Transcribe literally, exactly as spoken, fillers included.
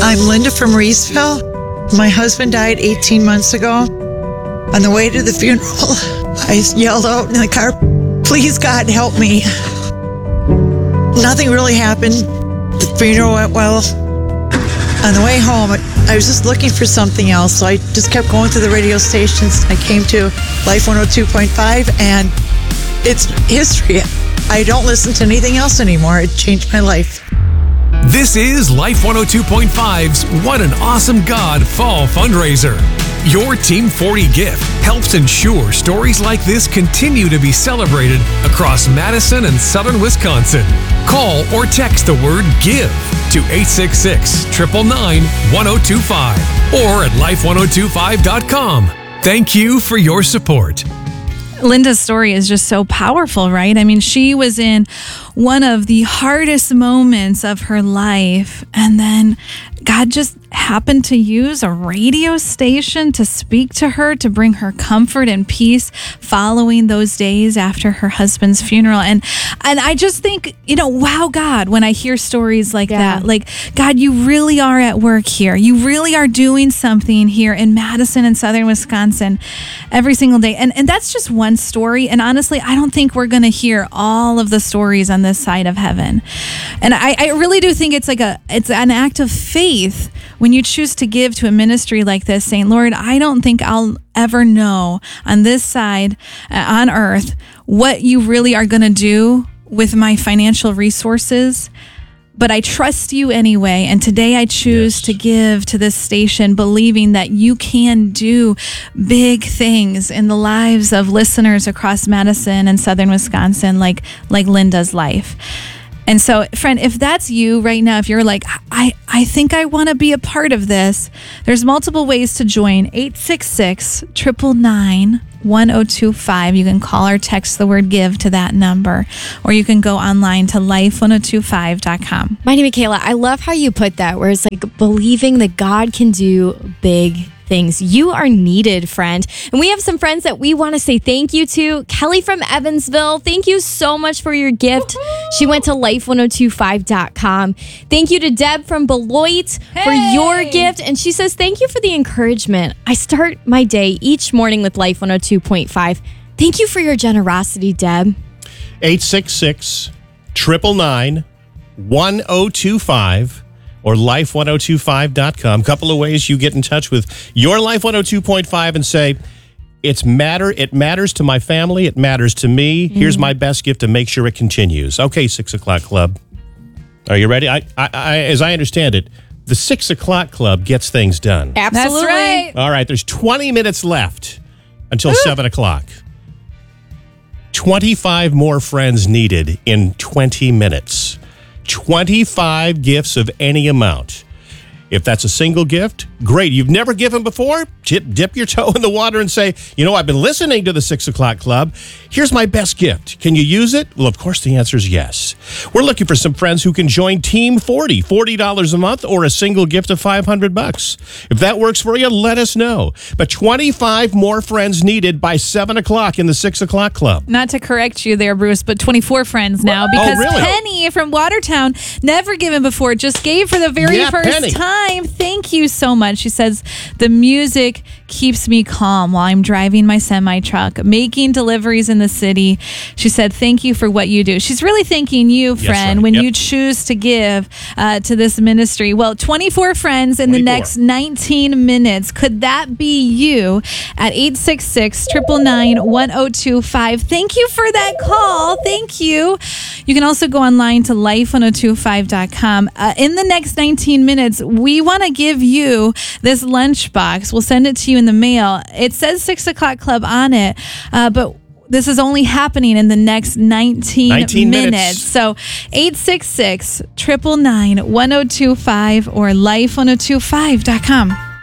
I'm Linda from Reesville. My husband died eighteen months ago. On the way to the funeral, I yelled out in the car, "Please, God, help me." Nothing really happened. The funeral went well. On the way home, I was just looking for something else, so I just kept going to the radio stations. I came to Life one oh two point five, and it's history. I don't listen to anything else anymore. It changed my life. This is Life one oh two point five's What an Awesome God Fall Fundraiser. Your Team forty gift helps ensure stories like this continue to be celebrated across Madison and southern Wisconsin. Call or text the word GIVE to eight six six, nine nine nine, one oh two five or at life one oh two five dot com. Thank you for your support. Linda's story is just so powerful, right? I mean, she was in one of the hardest moments of her life, and then God just happened to use a radio station to speak to her, to bring her comfort and peace following those days after her husband's funeral. And and I just think, you know, wow, God, when I hear stories like Yeah. that, like, God, you really are at work here. You really are doing something here in Madison and southern Wisconsin every single day. And and that's just one story. And honestly, I don't think we're going to hear all of the stories on this side of heaven. And I, I really do think it's like a, it's an act of faith when you choose to give to a ministry like this, saying, Lord, I don't think I'll ever know on this side uh, on earth what you really are going to do with my financial resources, but I trust you anyway. And today I choose Yes. to give to this station, believing that you can do big things in the lives of listeners across Madison and southern Wisconsin, like like Linda's life. And so, friend, if that's you right now, if you're like, I, I think I want to be a part of this, there's multiple ways to join. eight six six, nine nine nine, one oh two five. You can call or text the word GIVE to that number, or you can go online to life one oh two five dot com. My name is Kayla. I love how you put that, where it's like believing that God can do big things. You are needed, friend. And we have some friends that we want to say thank you to. Kelly from Evansville, thank you so much for your gift. Woo-hoo! She went to life one oh two five dot com. Thank you to Deb from Beloit Hey! for your gift. And she says, thank you for the encouragement. I start my day each morning with Life one oh two point five. Thank you for your generosity, Deb. eight six six, nine nine nine, one oh two five or life one oh two five dot com. Couple of ways you get in touch with your Life one oh two point five and say, it's matter. It matters to my family. It matters to me. Mm-hmm. Here's my best gift to make sure it continues. Okay, six o'clock club. Are you ready? I, I, I, as I understand it, the six o'clock club gets things done. Absolutely. That's right. All right, there's twenty minutes left until Ooh. seven o'clock. twenty-five more friends needed in twenty minutes. twenty-five gifts of any amount. If that's a single gift, great. You've never given before? Dip, dip your toe in the water and say, you know, I've been listening to the six o'clock club. Here's my best gift. Can you use it? Well, of course, the answer is yes. We're looking for some friends who can join Team forty, forty dollars a month, or a single gift of five hundred bucks. If that works for you, let us know. But twenty-five more friends needed by seven o'clock in the six o'clock club. Not to correct you there, Bruce, but twenty-four friends now, because oh, really? Penny from Watertown, never given before, just gave for the very Yeah, first Penny. time. Thank you so much. She says, the music keeps me calm while I'm driving my semi-truck, making deliveries in the city. She said, thank you for what you do. She's really thanking you, Yes, friend, right. when Yep. you choose to give uh, to this ministry. Well, twenty-four friends in the twenty-four. next nineteen minutes. Could that be you at eight six six, nine nine nine, one oh two five? Thank you for that call. Thank you. You can also go online to life one oh two five dot com. Uh, in the next nineteen minutes, we want to give you this lunchbox. We'll send it to you in the mail. It says six o'clock club on it, uh, but this is only happening in the next nineteen, nineteen minutes. minutes. So eight six six, nine nine nine, one oh two five or life one oh two five dot com.